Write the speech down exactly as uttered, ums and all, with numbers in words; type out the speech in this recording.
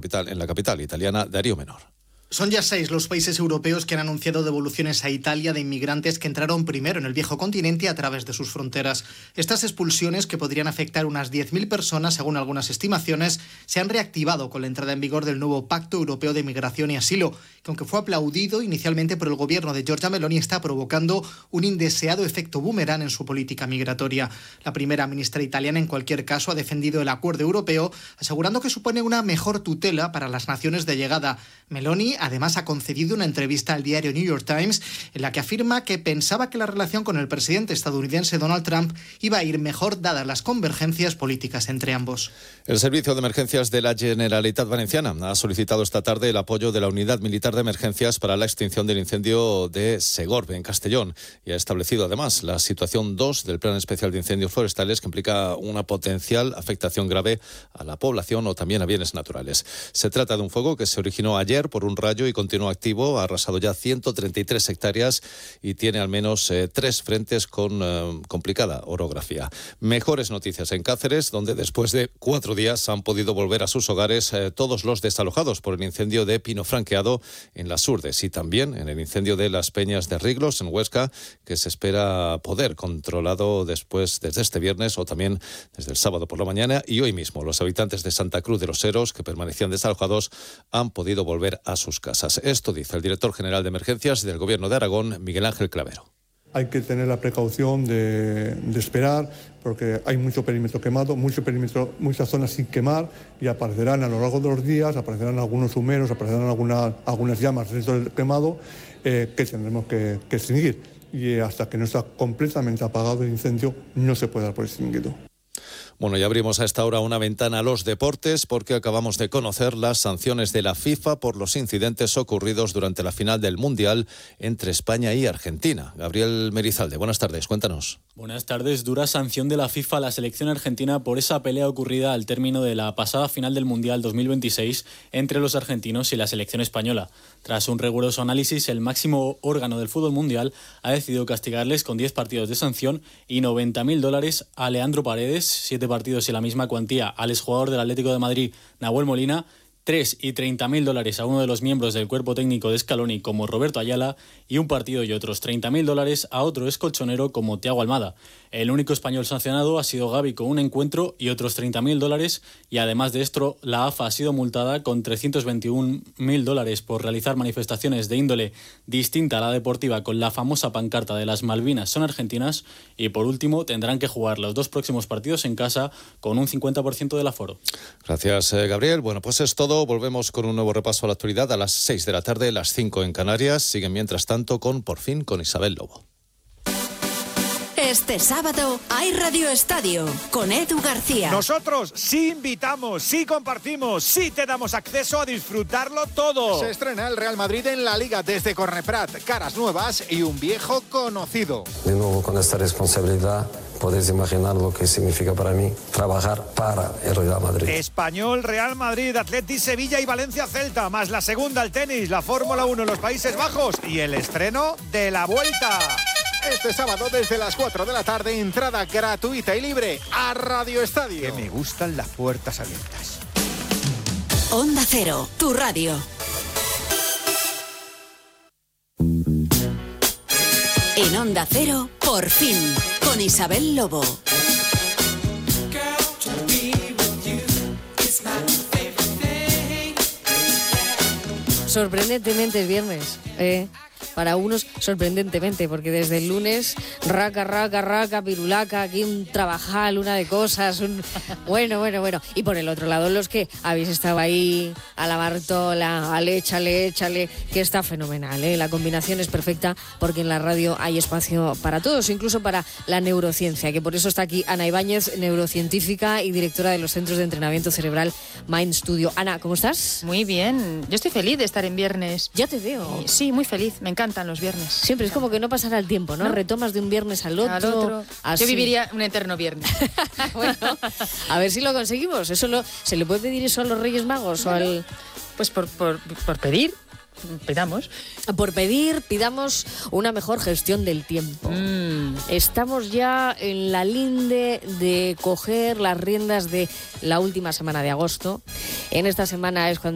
capital, en la capital italiana, Darío Menor. Son ya seis los países europeos que han anunciado devoluciones a Italia de inmigrantes que entraron primero en el viejo continente a través de sus fronteras. Estas expulsiones, que podrían afectar unas diez mil personas según algunas estimaciones, se han reactivado con la entrada en vigor del nuevo Pacto Europeo de Migración y Asilo, que aunque fue aplaudido inicialmente por el gobierno de Giorgia Meloni, está provocando un indeseado efecto boomerang en su política migratoria. La primera ministra italiana, en cualquier caso, ha defendido el acuerdo europeo, asegurando que supone una mejor tutela para las naciones de llegada. Meloni además ha concedido una entrevista al diario New York Times en la que afirma que pensaba que la relación con el presidente estadounidense Donald Trump iba a ir mejor dadas las convergencias políticas entre ambos. El Servicio de Emergencias de la Generalitat Valenciana ha solicitado esta tarde el apoyo de la Unidad Militar de Emergencias para la extinción del incendio de Segorbe, en Castellón, y ha establecido además la situación dos del Plan Especial de Incendios Forestales, que implica una potencial afectación grave a la población o también a bienes naturales. Se trata de un fuego que se originó ayer por un rayo y continúa activo, ha arrasado ya ciento treinta y tres hectáreas y tiene al menos eh, tres frentes con eh, complicada orografía. Mejores noticias en Cáceres, donde después de cuatro días han podido volver a sus hogares eh, todos los desalojados por el incendio de Pino Franqueado en las Urdes y también en el incendio de las Peñas de Riglos en Huesca, que se espera poder controlado después desde este viernes o también desde el sábado por la mañana, y hoy mismo los habitantes de Santa Cruz de los Heros, que permanecían desalojados, han podido volver a sus casas. Esto dice el director general de Emergencias del Gobierno de Aragón, Miguel Ángel Clavero. Hay que tener la precaución de, de esperar, porque hay mucho perímetro quemado, mucho perímetro, muchas zonas sin quemar, y aparecerán a lo largo de los días, aparecerán algunos humeros, aparecerán algunas, algunas llamas dentro del quemado eh, que tendremos que, que extinguir. Y hasta que no está completamente apagado el incendio, no se puede dar por extinguido. Bueno, ya abrimos a esta hora una ventana a los deportes porque acabamos de conocer las sanciones de la FIFA por los incidentes ocurridos durante la final del Mundial entre España y Argentina. Gabriel Merizalde, buenas tardes, cuéntanos. Buenas tardes. Dura sanción de la FIFA a la selección argentina por esa pelea ocurrida al término de la pasada final del Mundial dos mil veintiséis entre los argentinos y la selección española. Tras un riguroso análisis, el máximo órgano del fútbol mundial ha decidido castigarles con diez partidos de sanción y noventa mil dólares a Leandro Paredes, siete partidos y la misma cuantía al exjugador del Atlético de Madrid, Nahuel Molina, tres y treinta mil dólares a uno de los miembros del cuerpo técnico de Scaloni como Roberto Ayala, y un partido y otros treinta mil dólares a otro excolchonero como Thiago Almada. El único español sancionado ha sido Gavi con un encuentro y otros treinta mil dólares, y además de esto la A F A ha sido multada con trescientos veintiún mil dólares por realizar manifestaciones de índole distinta a la deportiva con la famosa pancarta de las Malvinas son argentinas, y por último tendrán que jugar los dos próximos partidos en casa con un cincuenta por ciento del aforo. Gracias, eh, Gabriel. Bueno, pues es todo. Volvemos con un nuevo repaso a la actualidad a las seis de la tarde, las cinco en Canarias. Siguen mientras tanto con Por Fin con Isabel Lobo. Este sábado hay Radio Estadio con Edu García. Nosotros sí invitamos, sí compartimos, sí te damos acceso a disfrutarlo todo. Se estrena el Real Madrid en la Liga desde Corneprat. Caras nuevas y un viejo conocido. De nuevo con esta responsabilidad, podéis imaginar lo que significa para mí trabajar para el Real Madrid. Español, Real Madrid, Atleti, Sevilla y Valencia Celta, más la segunda, el tenis, la Fórmula uno en los Países Bajos y el estreno de La Vuelta. Este sábado desde las cuatro de la tarde, entrada gratuita y libre a Radio Estadio. Que me gustan las puertas abiertas. Onda Cero, tu radio. En Onda Cero, Por Fin, con Isabel Lobo. Sorprendentemente es viernes, ¿eh? Para unos, sorprendentemente, porque desde el lunes, raca, raca, raca, pirulaca, aquí un trabajal, una de cosas, un... bueno, bueno, bueno. Y por el otro lado, los que habéis estado ahí a la Bartola, al échale, échale, que está fenomenal, ¿eh? La combinación es perfecta, porque en la radio hay espacio para todos, incluso para la neurociencia, que por eso está aquí Ana Ibáñez, neurocientífica y directora de los Centros de Entrenamiento Cerebral Mind Studio. Ana, ¿cómo estás? Muy bien. Yo estoy feliz de estar en viernes. Ya te veo. Sí, muy feliz. Me encanta. Los viernes. Siempre es como que no pasará el tiempo, ¿no? ¿No? Retomas de un viernes al otro. Al otro. Así. Yo viviría un eterno viernes. Bueno, a ver si lo conseguimos. Eso lo, ¿se le puede pedir eso a los Reyes Magos? Bueno, o al... Pues por, por, por pedir. Pidamos. Por pedir, pidamos una mejor gestión del tiempo. Mm. Estamos ya en la linde de coger las riendas de la última semana de agosto. En esta semana es cuando